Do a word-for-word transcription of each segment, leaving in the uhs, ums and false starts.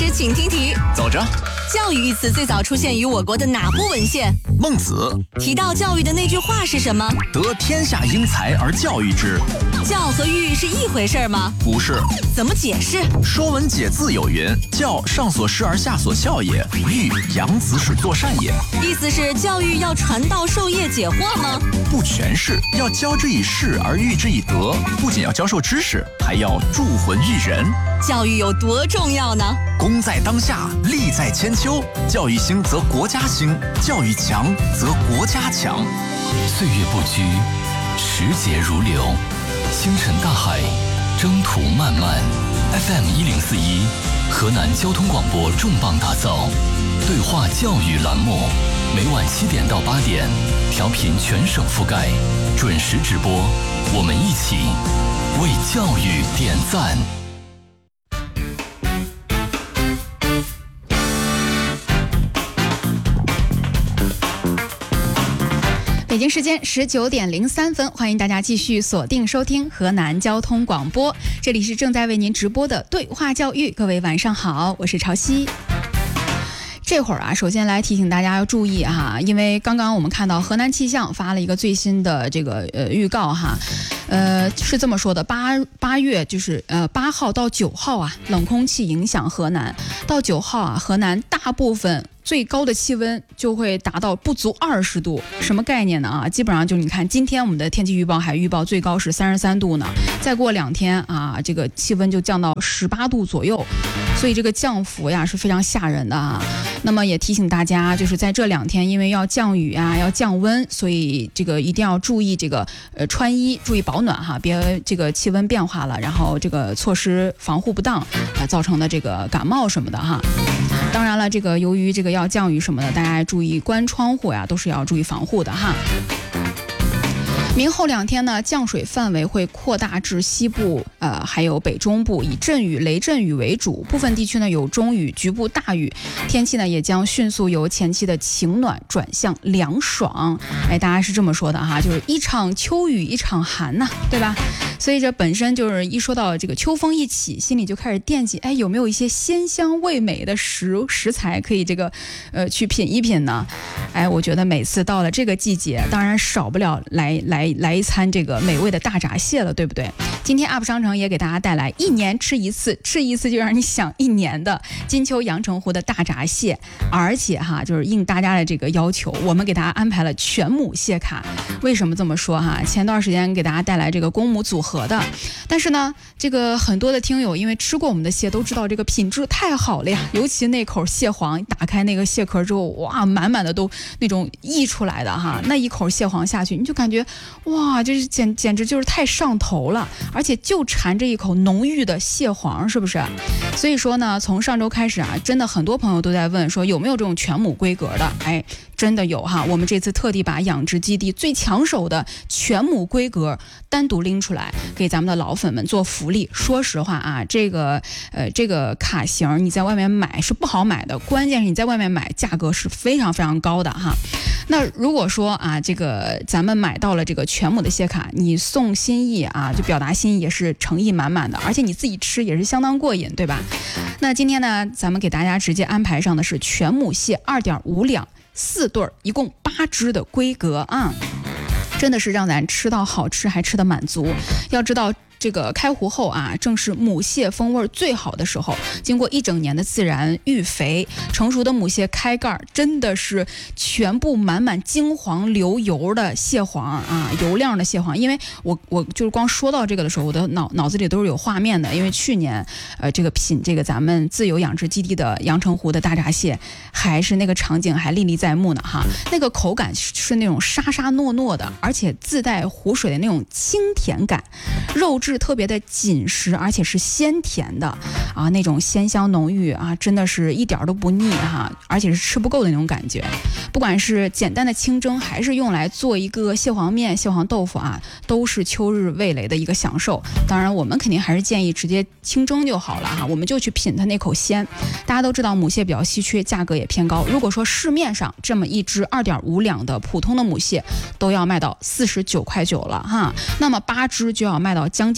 师请听题。 走着。 教育一词最早出现于我国的哪部文献？ 孟子。 提到教育的那句话是什么？ 得天下英才而教育之。 教和育是一回事吗？ 不是。 怎么解释？ 说文解字有云：教，上所施而下所效也；育，养子使作善也。 意思是教育要传道授业解惑吗？ 不全是，要教之以事而育之以德，不仅要教授知识，还要铸魂育人。 教育有多重要呢？ 功在当下，利在千秋。教育兴则国家兴，教育强则国家强。 岁月不居，时节如流，星辰大海，征途漫漫。F M 一零四一，河南交通广播重磅打造对话教育栏目，每晚七点到八点，调频全省覆盖，准时直播。我们一起为教育点赞。 北京时间十九点零三分，欢迎大家继续锁定收听河南交通广播，这里是正在为您直播的对话教育。各位晚上好，我是潮汐。这会儿啊，首先来提醒大家要注意啊，因为刚刚我们看到河南气象发了一个最新的这个呃预告哈，呃是这么说的，八八月就是呃八号到九号啊，冷空气影响河南，到九号啊，河南大部分最高的气温就会达到不足二十度，什么概念呢啊？基本上就是你看，今天我们的天气预报还预报最高是三十三度呢，再过两天啊，这个气温就降到十八度左右，所以这个降幅呀是非常吓人的啊。那么也提醒大家，就是在这两天，因为要降雨啊，要降温，所以这个一定要注意这个呃穿衣，注意保暖哈，别这个气温变化了，然后这个措施防护不当，呃造成的这个感冒什么的哈。当然了，这个由于这个要降雨什么的，大家注意关窗户呀，都是要注意防护的哈。明后两天呢，降水范围会扩大至西部，呃，还有北中部，以阵雨、雷阵雨为主，部分地区呢有中雨，局部大雨，天气呢也将迅速由前期的晴暖转向凉爽。哎，大家是这么说的哈，就是一场秋雨一场寒呐、啊，对吧？所以这本身就是一说到这个秋风一起，心里就开始惦记，哎，有没有一些鲜香味美的食食材可以这个，呃，去品一品呢？哎，我觉得每次到了这个季节，当然少不了来来。来一餐这个美味的大闸蟹了，对不对？今天 U P 商城也给大家带来一年吃一次，吃一次就让你想一年的金秋阳澄湖的大闸蟹，而且哈，就是应大家的这个要求，我们给大家安排了全母蟹卡。为什么这么说哈？前段时间给大家带来这个公母组合的，但是呢，这个很多的听友因为吃过我们的蟹都知道这个品质太好了呀，尤其那口蟹黄，打开那个蟹壳之后，哇，满满的都那种溢出来的哈，那一口蟹黄下去，你就感觉哇，这是简简直就是太上头了，而且就馋这一口浓郁的蟹黄，是不是？所以说呢，从上周开始啊，真的很多朋友都在问说有没有这种全母规格的，哎，真的有哈。我们这次特地把养殖基地最抢手的全母规格单独拎出来，给咱们的老粉们做福利。说实话啊，这个呃这个卡型你在外面买是不好买的，关键是你在外面买价格是非常非常高的哈。那如果说啊，这个咱们买到了这个全母的蟹卡，你送心意啊，就表达心意也是诚意满满的，而且你自己吃也是相当过瘾，对吧？那今天呢，咱们给大家直接安排上的是全母蟹 二点五两四对儿，一共八只的规格啊，真的是让咱吃到好吃还吃得满足。要知道这个开湖后啊，正是母蟹风味最好的时候，经过一整年的自然育肥，成熟的母蟹开盖真的是全部满满金黄流油的蟹黄啊，油亮的蟹黄。因为我我就是光说到这个的时候，我的脑脑子里都是有画面的，因为去年呃这个品这个咱们自由养殖基地的阳澄湖的大闸蟹，还是那个场景还历历在目呢哈。那个口感是那种沙沙糯糯的，而且自带湖水的那种清甜感，肉质特别的紧实，而且是鲜甜的啊，那种鲜香浓郁啊，真的是一点都不腻哈，而且是吃不够的那种感觉。不管是简单的清蒸，还是用来做一个蟹黄面、蟹黄豆腐啊，都是秋日味蕾的一个享受。当然，我们肯定还是建议直接清蒸就好了哈，我们就去品它那口鲜。大家都知道母蟹比较稀缺，价格也偏高。如果说市面上这么一只二点五两的普通的母蟹都要卖到四十九块九了哈，那么八只就要卖到将近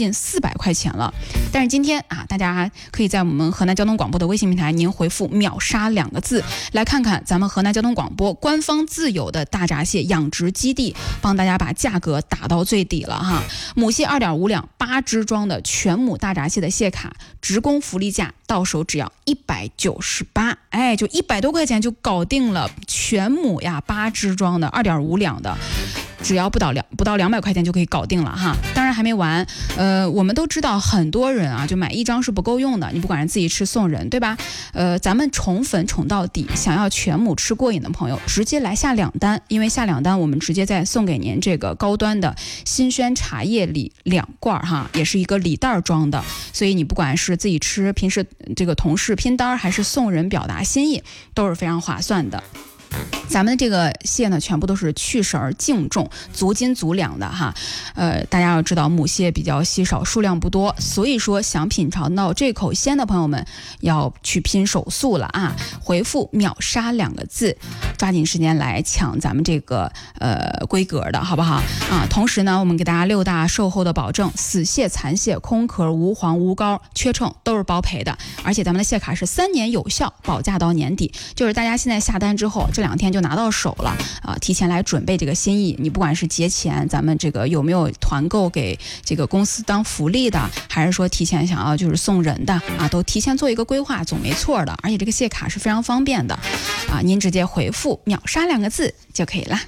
近四百块钱了。但是今天啊，大家可以在我们河南交通广播的微信平台，您回复秒杀两个字，来看看咱们河南交通广播官方自有的大闸蟹养殖基地，帮大家把价格打到最底了哈。母蟹二点五两八只装的全母大闸蟹的蟹卡，职工福利价到手只要一百九十八，哎，就一百多块钱就搞定了，全母呀，八只装的二点五两的。只要不到两不到两百块钱就可以搞定了哈，当然还没完。呃，我们都知道很多人啊，就买一张是不够用的，你不管是自己吃送人，对吧？呃，咱们宠粉宠到底，想要全母吃过瘾的朋友，直接来下两单，因为下两单我们直接再送给您这个高端的新轩茶叶礼两罐哈，也是一个礼袋装的，所以你不管是自己吃，平时这个同事拼单，还是送人表达心意，都是非常划算的。咱们的这个蟹呢，全部都是去食净重、足斤足两的哈。呃，大家要知道母蟹比较稀少，数量不多，所以说想品尝到这口鲜的朋友们，要去拼手速了啊！回复秒杀两个字，抓紧时间来抢咱们这个呃规格的好不好啊？同时呢，我们给大家六大售后的保证：死蟹、残蟹、空壳、无黄、无膏、缺秤都是包赔的，而且咱们的蟹卡是三年有效，保价到年底。就是大家现在下单之后，这两天就拿到手了啊！提前来准备这个心意，你不管是节前咱们这个有没有团购给这个公司当福利的，还是说提前想要就是送人的啊，都提前做一个规划总没错的。而且这个蟹卡是非常方便的啊，您直接回复秒杀两个字就可以了。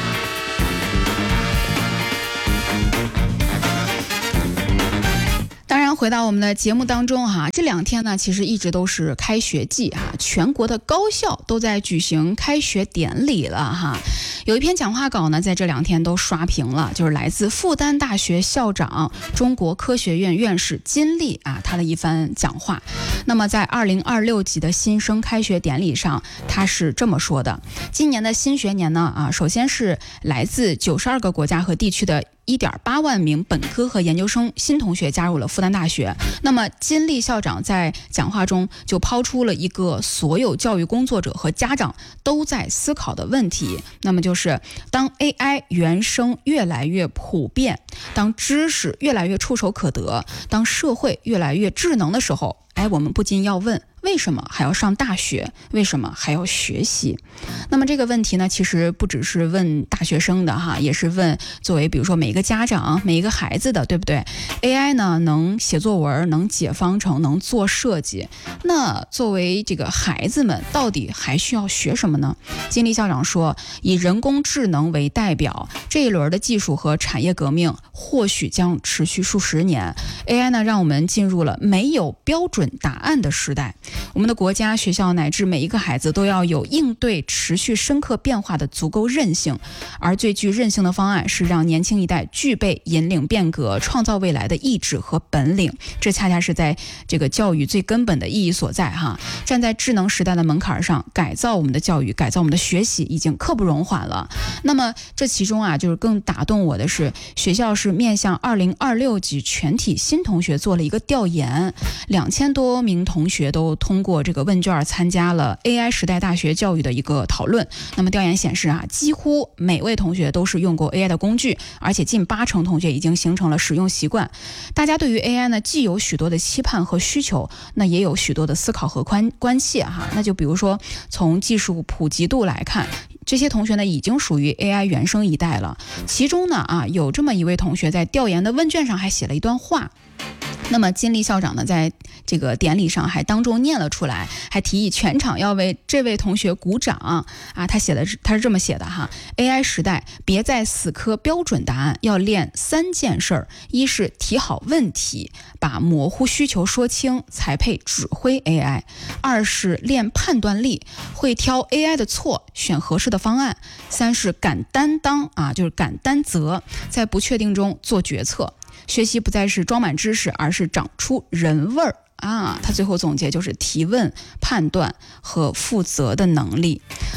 当然回到我们的节目当中哈，这两天呢其实一直都是开学季哈，全国的高校都在举行开学典礼了哈。有一篇讲话稿呢在这两天都刷屏了，就是来自复旦大学校长、中国科学院院士金立啊他的一番讲话。那么在二零二六级的新生开学典礼上，他是这么说的：今年的新学年呢啊，首先是来自九十二个国家和地区的一点八万名本科和研究生新同学加入了复旦大学。那么金立校长在讲话中就抛出了一个所有教育工作者和家长都在思考的问题，那么就是当 A I 原生越来越普遍，当知识越来越触手可得，当社会越来越智能的时候，哎，我们不禁要问，为什么还要上大学？为什么还要学习？那么这个问题呢，其实不只是问大学生的哈，也是问作为比如说每一个家长、每一个孩子的，对不对 ？A I 呢能写作文，能解方程，能做设计。那作为这个孩子们，到底还需要学什么呢？金立校长说，以人工智能为代表，这一轮的技术和产业革命或许将持续数十年。A I 呢，让我们进入了没有标准答案的时代。我们的国家、学校乃至每一个孩子都要有应对持续深刻变化的足够韧性，而最具韧性的方案是让年轻一代具备引领变革、创造未来的意志和本领。这恰恰是在这个教育最根本的意义所在哈。站在智能时代的门槛上，改造我们的教育、改造我们的学习已经刻不容缓了。那么这其中啊，就是更打动我的是，学校是面向二零二六级全体新同学做了一个调研，两千多名同学都通过这个问卷参加了 A I 时代大学教育的一个讨论。那么调研显示啊，几乎每位同学都是用过 A I 的工具，而且近八成同学已经形成了使用习惯。大家对于 A I 呢，既有许多的期盼和需求，那也有许多的思考和关关切哈。那就比如说从技术普及度来看，这些同学呢已经属于 A I 原生一代了。其中呢啊，有这么一位同学在调研的问卷上还写了一段话。那么金立校长呢，在这个典礼上还当众念了出来，还提议全场要为这位同学鼓掌啊！他写的是他是这么写的哈 ：A I 时代别再死磕标准答案，要练三件事儿：一是提好问题，把模糊需求说清，才配指挥 A I； 二是练判断力，会挑 A I 的错，选合适的方案；三是敢担当啊，就是敢担责，在不确定中做决策。学习不再是装满知识，而是长出人味儿啊！他最后总结就是提问、判断和负责的能力。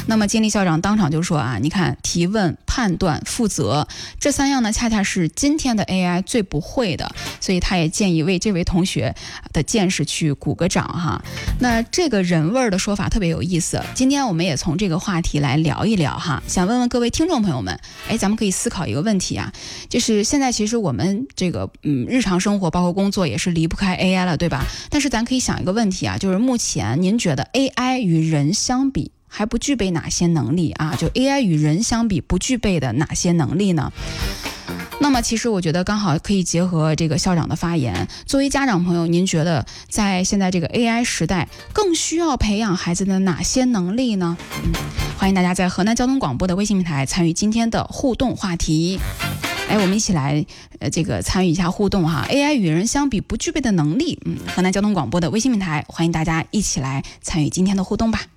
那么金立校长当场就说啊，你看提问、判断、负责这三样呢，恰恰是今天的 A I 最不会的，所以他也建议为这位同学的见识去鼓个掌哈。那这个人味儿的说法特别有意思，今天我们也从这个话题来聊一聊哈。想问问各位听众朋友们，哎，咱们可以思考一个问题啊，就是现在其实我们这个嗯日常生活包括工作也是离不开 A I 了，对吧？但是咱可以想一个问题啊，就是目前您觉得 A I 与人相比还不具备哪些能力啊？就 A I 与人相比不具备的哪些能力呢？那么其实我觉得刚好可以结合这个校长的发言，作为家长朋友，您觉得在现在这个 A I 时代更需要培养孩子的哪些能力呢？嗯，欢迎大家在河南交通广播的微信平台参与今天的互动话题。哎，我们一起来呃这个参与一下互动哈。A I 与人相比不具备的能力，嗯，河南交通广播的微信平台，欢迎大家一起来参与今天的互动吧。